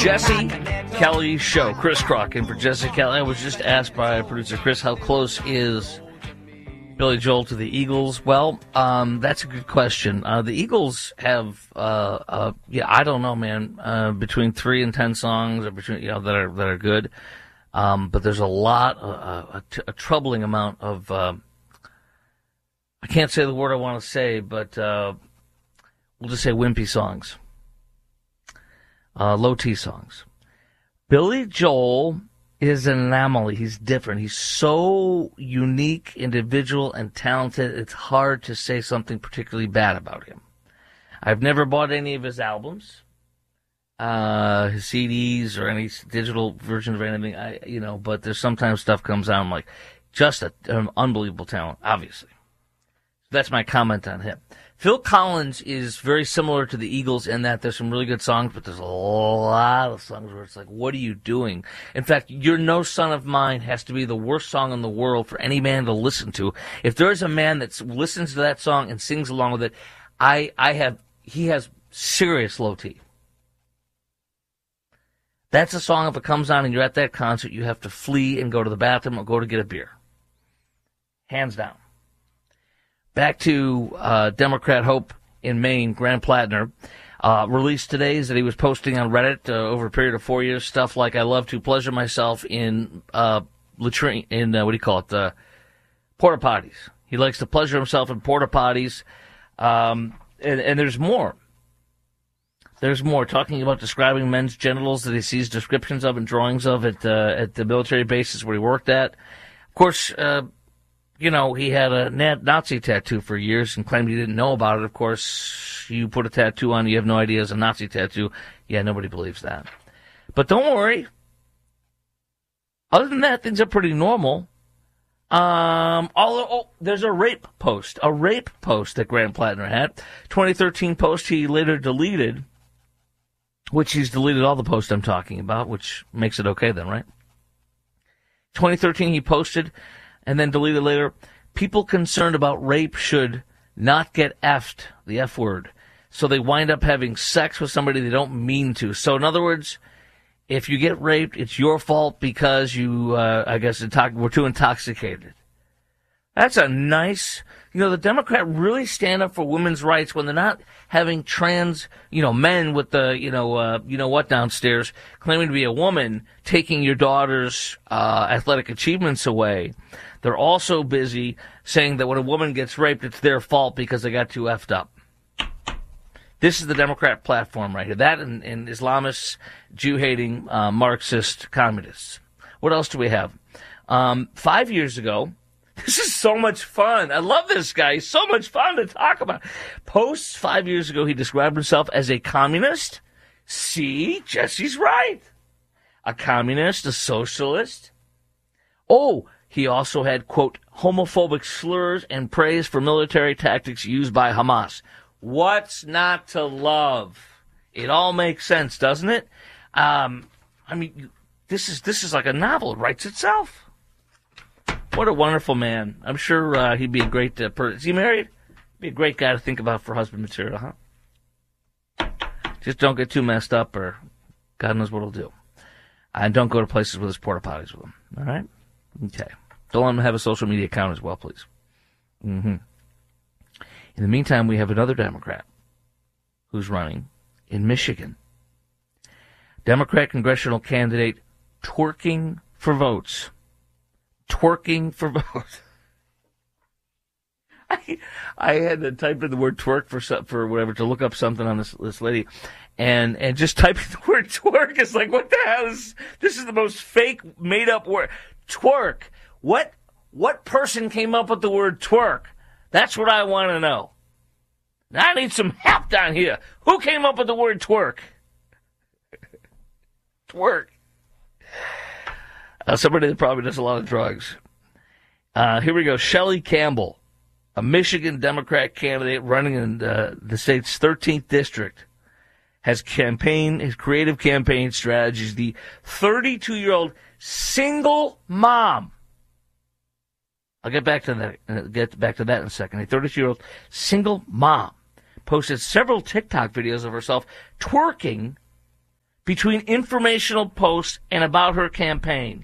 Jesse Kelly Show. Chris Crock in for Jesse Kelly. I was just asked by producer Chris, how close is Billy Joel to the Eagles? Well, that's a good question. The Eagles have, I don't know, man, between 3 and 10 songs, or between, that are good. But there's a lot, a troubling amount of, I can't say the word I want to say, but, we'll just say wimpy songs. Low T songs. Billy Joel is an anomaly. He's different. He's so unique, individual, and talented, it's hard to say something particularly bad about him. I've never bought any of his albums, his CDs, or any digital version of anything, but there's sometimes stuff comes out, I'm like, just an unbelievable talent, obviously. That's my comment on him. Phil Collins is very similar to the Eagles in that there's some really good songs, but there's a lot of songs where it's like, what are you doing? In fact, You're No Son of Mine has to be the worst song in the world for any man to listen to. If there's a man that listens to that song and sings along with it, he has serious low T. That's a song, if it comes on and you're at that concert, you have to flee and go to the bathroom or go to get a beer. Hands down. Back to Democrat Hope in Maine, Grant Plattner, released today is that he was posting on Reddit over a period of 4 years stuff like, I love to pleasure myself in latrine, in porta potties. He likes to pleasure himself in porta potties, and there's more. There's more, talking about describing men's genitals that he sees descriptions of and drawings of at the military bases where he worked at. Of course, he had a Nazi tattoo for years and claimed he didn't know about it. Of course, you put a tattoo on, you have no idea it's a Nazi tattoo. Yeah, nobody believes that. But don't worry. Other than that, things are pretty normal. There's a rape post that Grant Plattner had. 2013 post he later deleted, which he's deleted all the posts I'm talking about, which makes it okay then, right? 2013 he posted, and then deleted later, people concerned about rape should not get F'd, the F word, so they wind up having sex with somebody they don't mean to. So in other words, if you get raped, it's your fault because you, were too intoxicated. That's a nice, the Democrat really stand up for women's rights when they're not having trans, men with the, what downstairs claiming to be a woman taking your daughter's, athletic achievements away. They're also busy saying that when a woman gets raped, it's their fault because they got too effed up. This is the Democrat platform right here. That and Islamists, Jew-hating, Marxist communists. What else do we have? 5 years ago, this is so much fun. I love this guy. He's so much fun to talk about. Posts 5 years ago, he described himself as a communist. See, Jesse's right. A communist, a socialist. Oh, he also had, quote, homophobic slurs and praise for military tactics used by Hamas. What's not to love? It all makes sense, doesn't it? This is like a novel. It writes itself. What a wonderful man. I'm sure he'd be a great person. Is he married? Be a great guy to think about for husband material, huh? Just don't get too messed up, or God knows what he'll do. And don't go to places with his porta potties with him. All right? Okay. Don't let him have a social media account as well, please. Mm-hmm. In the meantime, we have another Democrat who's running in Michigan. Democrat congressional candidate twerking for votes. Twerking for votes. I had to type in the word twerk for whatever to look up something on this lady, and just typing the word twerk is like, what the hell is this? Is the most fake made up word. Twerk. What person came up with the word twerk? That's what I want to know. Now I need some help down here. Who came up with the word twerk? Twerk. Somebody that probably does a lot of drugs. Here we go. Shelley Campbell, a Michigan Democrat candidate running in the state's 13th district, has his creative campaign strategies. The 32-year-old single mom. I'll get back to that in a second. A 32-year-old single mom posted several TikTok videos of herself twerking between informational posts and about her campaign.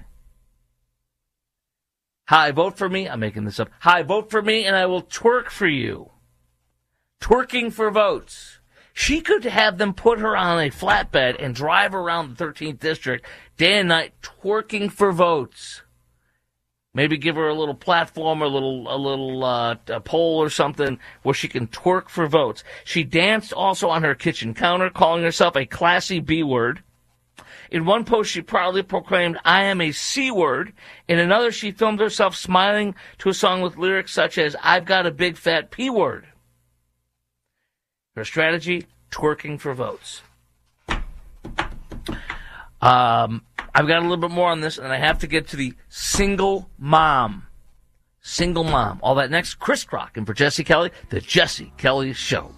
Hi, vote for me. I'm making this up. Hi, vote for me and I will twerk for you. Twerking for votes. She could have them put her on a flatbed and drive around the 13th district day and night twerking for votes. Maybe give her a little platform, a little pole or something where she can twerk for votes. She danced also on her kitchen counter, calling herself a classy B-word. In one post, she proudly proclaimed, "I am a C-word." In another, she filmed herself smiling to a song with lyrics such as, "I've got a big fat P-word." Her strategy, twerking for votes. I've got a little bit more on this, and I have to get to the single mom. Single mom. All that next. Chris Crock, and for Jesse Kelly, The Jesse Kelly Show.